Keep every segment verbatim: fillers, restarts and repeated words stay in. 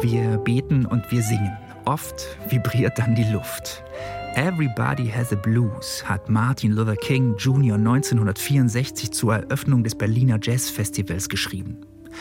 Wir beten und wir singen. Oft vibriert dann die Luft. Everybody Has a Blues hat Martin Luther King Junior neunzehnhundertvierundsechzig zur Eröffnung des Berliner Jazzfestivals geschrieben.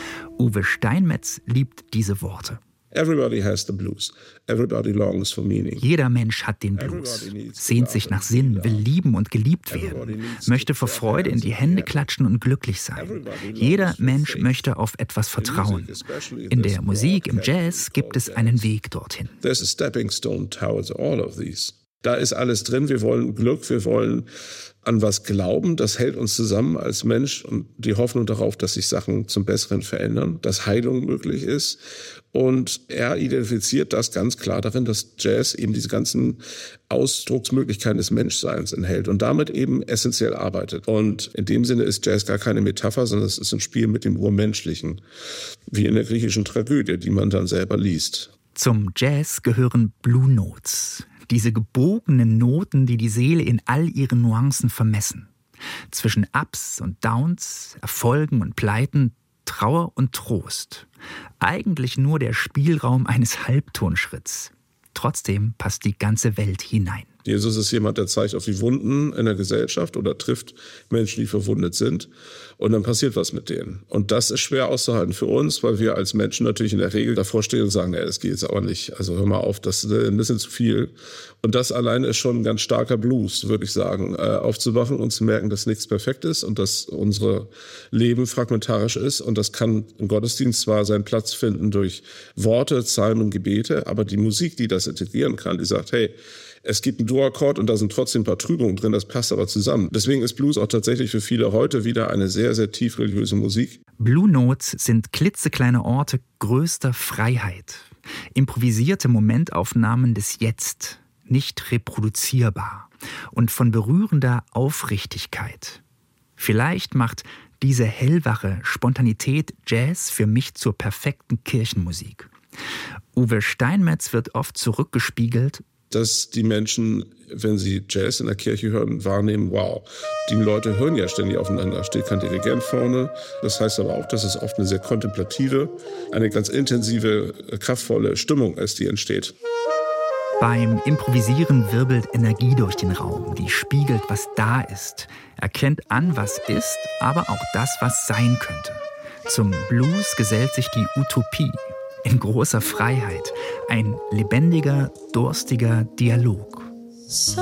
Uwe Steinmetz liebt diese Worte. Everybody has the blues. Everybody longs for meaning. Jeder Mensch hat den Blues, sehnt sich nach Sinn, will lieben und geliebt werden, möchte vor Freude in die Hände klatschen und glücklich sein. Jeder Mensch möchte auf etwas vertrauen. In der Musik, im Jazz gibt es einen Weg dorthin. There's a stepping stone towards all of these. Da ist alles drin. Wir wollen Glück, wir wollen an was glauben. Das hält uns zusammen als Mensch und die Hoffnung darauf, dass sich Sachen zum Besseren verändern, dass Heilung möglich ist. Und er identifiziert das ganz klar darin, dass Jazz eben diese ganzen Ausdrucksmöglichkeiten des Menschseins enthält und damit eben essentiell arbeitet. Und in dem Sinne ist Jazz gar keine Metapher, sondern es ist ein Spiel mit dem Urmenschlichen, wie in der griechischen Tragödie, die man dann selber liest. Zum Jazz gehören Blue Notes. Diese gebogenen Noten, die die Seele in all ihren Nuancen vermessen. Zwischen Ups und Downs, Erfolgen und Pleiten, Trauer und Trost. Eigentlich nur der Spielraum eines Halbtonschritts. Trotzdem passt die ganze Welt hinein. Jesus ist jemand, der zeigt auf die Wunden in der Gesellschaft oder trifft Menschen, die verwundet sind. Und dann passiert was mit denen. Und das ist schwer auszuhalten für uns, weil wir als Menschen natürlich in der Regel davor stehen und sagen, nee, das geht jetzt aber nicht. Also hör mal auf, das ist ein bisschen zu viel. Und das alleine ist schon ein ganz starker Blues, würde ich sagen. Äh, aufzuwachen und zu merken, dass nichts perfekt ist und dass unser Leben fragmentarisch ist. Und das kann im Gottesdienst zwar seinen Platz finden durch Worte, Psalmen, Gebete, aber die Musik, die das integrieren kann, die sagt, hey, es gibt einen Dur-Akkord und da sind trotzdem ein paar Trübungen drin, das passt aber zusammen. Deswegen ist Blues auch tatsächlich für viele heute wieder eine sehr, sehr tief religiöse Musik. Blue Notes sind klitzekleine Orte größter Freiheit. Improvisierte Momentaufnahmen des Jetzt, nicht reproduzierbar und von berührender Aufrichtigkeit. Vielleicht macht diese hellwache Spontanität Jazz für mich zur perfekten Kirchenmusik. Uwe Steinmetz wird oft zurückgespiegelt, dass die Menschen, wenn sie Jazz in der Kirche hören, wahrnehmen, wow, die Leute hören ja ständig aufeinander, steht kein Dirigent vorne. Das heißt aber auch, dass es oft eine sehr kontemplative, eine ganz intensive, kraftvolle Stimmung ist, die entsteht. Beim Improvisieren wirbelt Energie durch den Raum, die spiegelt, was da ist, erkennt an, was ist, aber auch das, was sein könnte. Zum Blues gesellt sich die Utopie. In großer Freiheit. Ein lebendiger, durstiger Dialog.